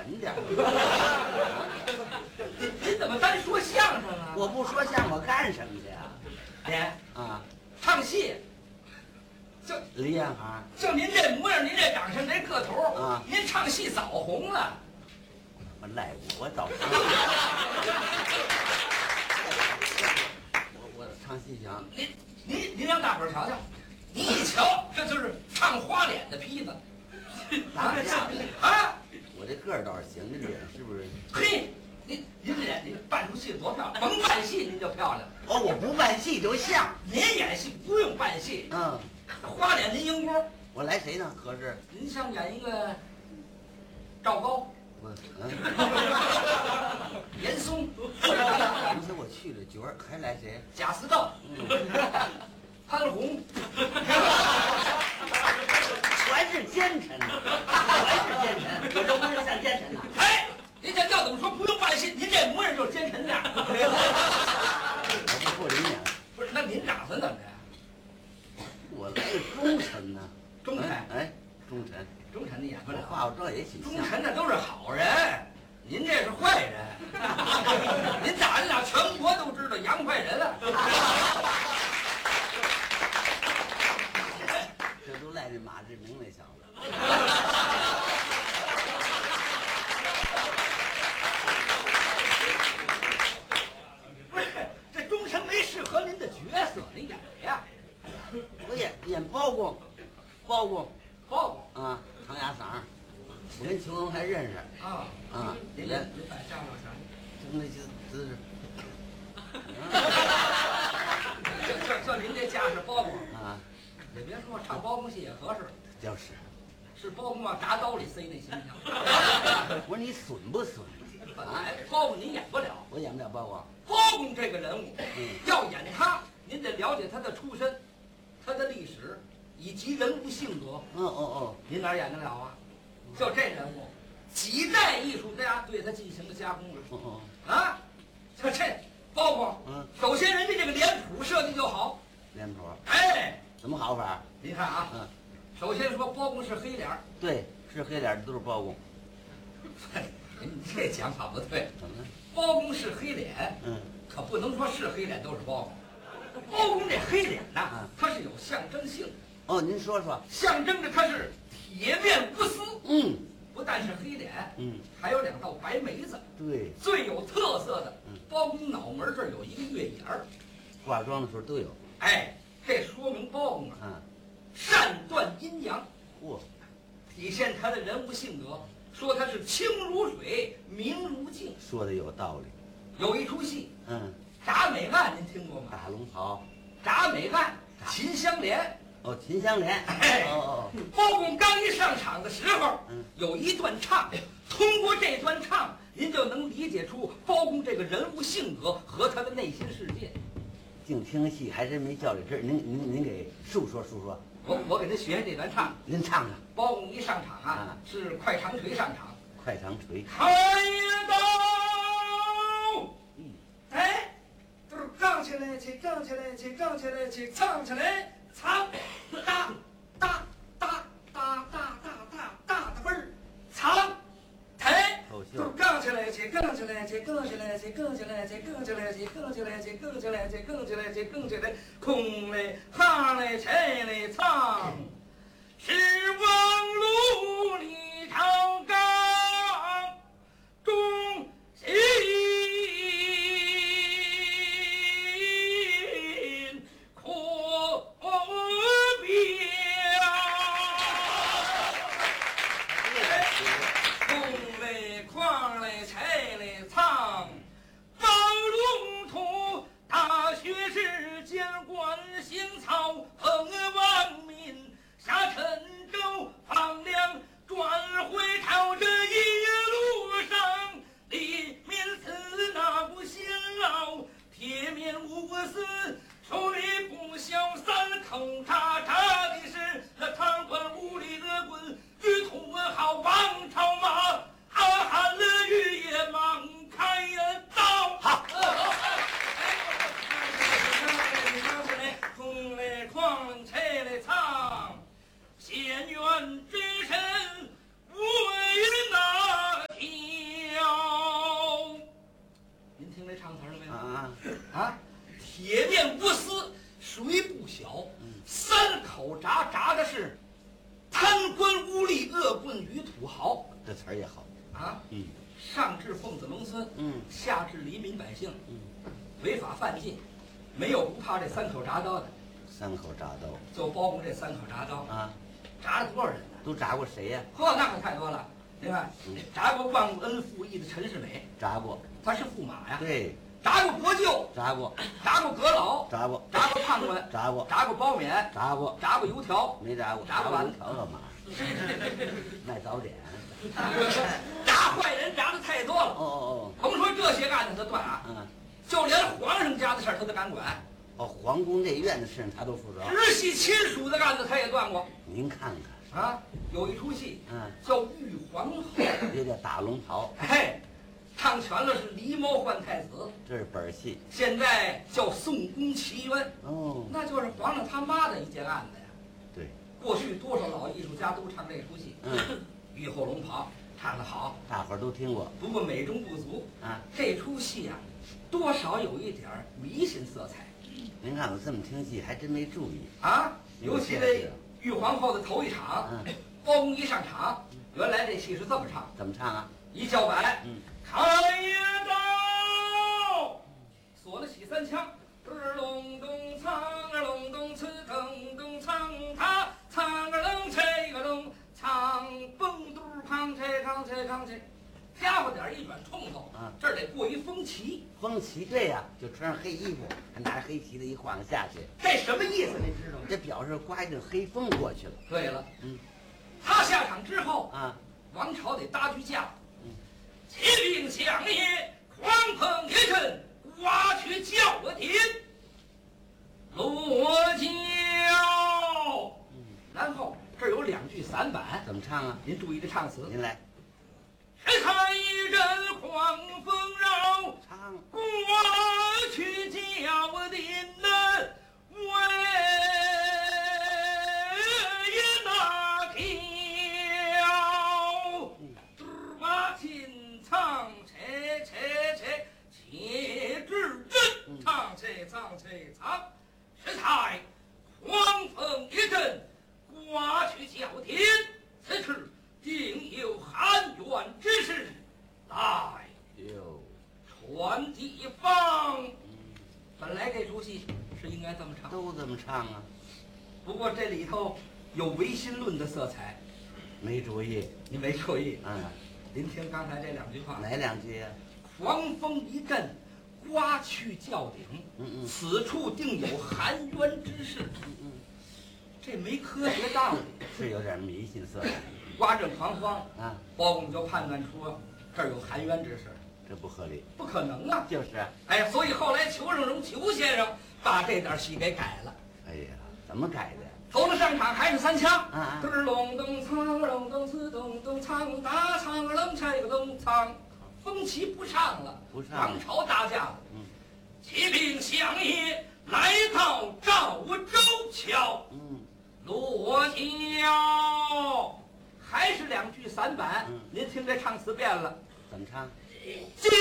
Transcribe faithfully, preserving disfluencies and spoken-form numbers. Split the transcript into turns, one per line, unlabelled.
稳点。
你你怎么单说相声啊？
我不说相声，我干什么去呀？
您
啊，
唱戏。就
李艳华，
就您这模样，您这长相，这个头
啊，
您唱戏早红了。
我赖我，我早唱。我我唱戏行。
您您您让大伙儿瞧瞧，你一瞧，这就是唱花脸的坯子。
哪样
啊？
我这个儿倒是行，这脸是不是？
嘿，您您这脸，您扮出戏多漂亮！甭扮戏您就漂亮。
哦，我不扮戏就像。
您演戏不用扮戏。
嗯。
花脸您赢锅。
我来谁呢？合适？
您想演一个赵高。
我嗯。
严嵩。
刚才我去了角儿，还来谁？
贾似道。嗯。潘虹。
全是奸臣，全是奸臣，我这不是像奸臣呐。
哎，您这要怎么说？不用扮戏，您这模样就是奸臣样。
我不过人眼。
不是，那您打算怎么着？
我来个忠臣呢。
忠臣。
哎，忠臣。
忠臣你演不了。
化妆也挺像。
忠臣那都是好人，您这是坏人。您打人俩全国都知道洋坏人了。
这都赖这马志明那小子。
不是，这忠臣没适合您的角色，您演谁呀？
我演演包公，包公，
包公
啊，长牙嗓，我跟琼瑶还认识
啊
啊。
您演您摆相声啥？
就那些姿势。
就就就您这架势，包公
啊。
也别说唱包公戏也合适，
就是，
是包公往铡刀里塞那形象。
我说你损不损？
啊，包公您演不了，
我演不了包公。
包公这个人物，
嗯，
要演他，您得了解他的出身、他的历史以及人物性格。
哦哦哦，
您哪演得了啊？就这人物，几代艺术家对他进行了加工了。
哦
哦，啊，就这包公，
嗯，
首先人家这个脸谱设计就好。
脸谱，
哎。
怎么好法？
您看啊，
嗯，
首先说包公是黑脸儿，
对，是黑脸的都是包公。
您这讲法不对，
怎么了？
包公是黑脸，
嗯，
可不能说是黑脸都是包公。包公这黑脸呐、
嗯，
它是有象征性的。
哦，您说说，
象征着他是铁面无私。
嗯，
不但是黑脸，
嗯，
还有两道白眉子。
对，
最有特色的，
嗯，
包公脑门这儿有一个月眼儿，
化妆的时候都有。
哎。这说明包公啊，
嗯，
善断阴阳，
嚯，
体现他的人物性格。说他是清如水，明如镜，
说的有道理。
有一出戏，
嗯，
铡美案，您听过吗？
大龙袍，
铡美案，秦香莲。
哦，秦香莲。
哎，
哦哦，
包公刚一上场的时候，
嗯，
有一段唱，通过这段唱，您就能理解出包公这个人物性格和他的内心世界。
净听戏还真没较这真儿，您您您给述说述说。
我我给您学这段唱，
您唱唱。
包公一上场啊，
啊
是快长锤上场，
快长锤。
开刀，
嗯，
哎，都是杠起来去，杠起来去，杠起来去，唱起来，唱，哒哒哒哒哒哒哒哒的味儿，唱，抬，都是杠起来去，杠起来去，杠起来去，杠起来去，杠起来去，杠起来去，杠起来去，杠起来去，杠起来，空嘞，哈嘞，拆嘞，唱。是望路里朝纲中心可表，空嘞狂嘞拆嘞藏，包龙图大学士监管行草，横万民。下沉舟。
词儿也好。
啊，
嗯
上至奉子龙孙，
嗯
下至黎民百姓，
嗯，
违法犯禁，没有不怕这三口铡刀的。
三口铡刀
就包括这三口铡刀，
啊，
铡了多少人呢？
都铡过谁呀、
呵，那可太多了。你看
嗯，
铡过忘恩负义的陈世美，
铡过，
他是驸马呀。
对，
铡过国舅，
铡过，
铡过阁老，
铡过，
铡过判官，
铡过，
铡过包勉，
铡过，
铡过油条，
没铡过，
铡过完
油条干嘛？卖早点。
铡坏人铡的太多了。
哦哦
甭说这些案子他断啊
哦，，嗯，
就连皇上家的事儿他都敢管，
哦，皇宫内院的事情他都负责。
直系亲属的案子他也断过
您看看，
啊。有一出戏
嗯，
叫《玉皇后》，
这叫大龙袍，
哎，唱全了是狸猫换太子。
这是本儿戏。
现在叫宋宫奇冤，
哦，
那就是皇上他妈的一件案子呀。
对，
过去多少老艺术家都唱这出戏，
嗯，
玉后龙袍唱得好，
大伙儿都听过
不过美中不足。
啊。
这出戏啊，多少有一点儿迷信色彩
您看我这么听戏，还真没注意。
啊。
有
尤其这
见识
玉皇后的头一场，
嗯，
包公一上场，原来这戏是这么唱，
怎么唱啊？
一叫板，
嗯，
开业刀，锁了起三枪，儿隆咚苍儿隆咚呲咚咚苍他苍儿隆这个隆苍蹦嘟胖这康这康这，家伙点儿一转冲头，
啊
这儿得过一风旗，
风旗对呀、就穿上黑衣服，还拿着黑旗子一晃下去，
这什么意思？您知道吗？
这表示刮一阵黑风过去了。
对了，
嗯，
他下场之后，
啊，
王朝得搭句架，
嗯，
骑兵响也，狂风一阵，刮去叫我停，落轿。
嗯，
然后这儿有两句散板，
怎么唱啊？
您注意这唱词。
您来
是看一阵狂风扰，
唱。
刮去叫我停呐，为那条。马琴唱切切切，且至真唱切唱切唱，是才狂风一阵，刮去叫天，此时定有含冤之事来
哟，
传地方。
嗯，
本来这出戏是应该这么唱，
都这么唱啊？
不过这里头有唯心论的色彩，
没注意。
你没注意。
嗯，
您听刚才这两句话，
哪两句呀、
狂风一阵，刮去轿顶，
嗯嗯
此处定有含冤之事。
嗯嗯，
这没科学道理。
是有点迷信色彩
刮阵狂风，
啊，
包公就判断出这儿有含冤之事，
这不合理。
不可能啊！
就是，
哎呀，所以后来裘盛戎裘先生把这段戏给改了。
哎呀，怎么改的？
头了上场还是三枪，
啊啊
嘚儿隆咚苍儿隆咚呲咚咚苍大苍儿隆这个咚苍，风旗不上了，
不上了
王朝搭架了。
嗯
骑兵响也，来到赵州桥，
嗯，
落轿，还是两句散板。
嗯
您听这唱词变了。
怎么唱？